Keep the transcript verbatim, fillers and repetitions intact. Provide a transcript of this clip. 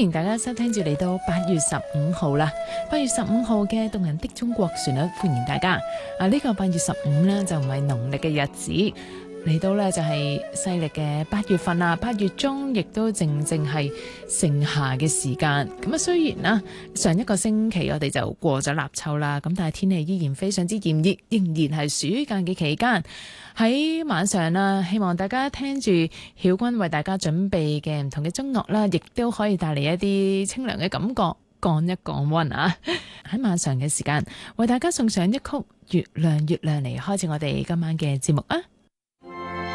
迎大家收聽住嚟到八月十五號啦，八月十五號嘅動人的中國旋律，歡迎大家。啊，呢、這個八月十五呢，就唔係農曆嘅日子，嚟到呢，就係西曆嘅八月份啦，八月中亦都正正係盛夏嘅時間。咁啊，雖然啦上一個星期我哋就過咗立秋啦，咁但係天氣依然非常之炎熱，仍然係暑假嘅期間。喺晚上啦，希望大家聽住曉君為大家準備嘅唔同嘅中樂啦，亦都可以帶嚟一啲清涼嘅感覺，降一降溫啊！喺晚上嘅時間，為大家送上一曲《月亮月亮》嚟開始我哋今晚嘅節目啊！